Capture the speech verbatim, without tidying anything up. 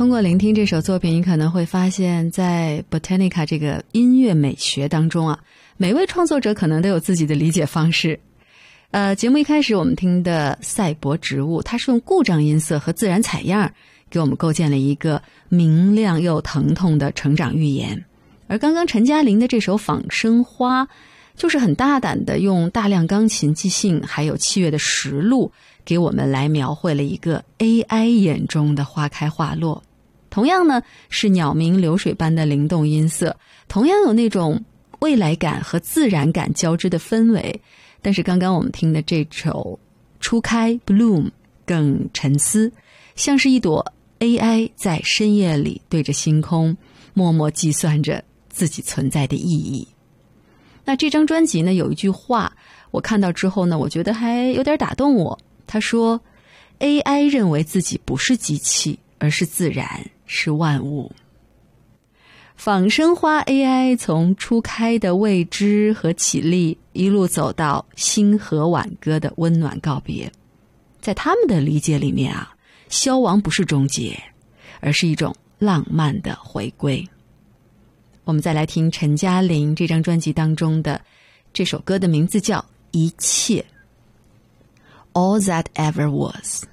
通过聆听这首作品，你可能会发现在 Botanica 这个音乐美学当中啊，每位创作者可能都有自己的理解方式。呃，节目一开始我们听的赛博植物，它是用故障音色和自然采样给我们构建了一个明亮又疼痛的成长寓言。而刚刚陈嘉玲的这首仿生花，就是很大胆的用大量钢琴即兴还有器乐的实录，给我们来描绘了一个 A I 眼中的花开花落。同样呢，是鸟鸣流水般的灵动音色，同样有那种未来感和自然感交织的氛围。但是刚刚我们听的这首初开 Bloom 更沉思，像是一朵 A I 在深夜里对着星空默默计算着自己存在的意义。那这张专辑呢，有一句话我看到之后呢，我觉得还有点打动我。他说 A I 认为自己不是机器，而是自然，是万物。仿生花 A I 从初开的未知和绮丽，一路走到星河挽歌的温暖告别。在他们的理解里面啊，消亡不是终结，而是一种浪漫的回归。我们再来听陈嘉玲这张专辑当中的这首歌的名字叫《一切》 All That Ever Was。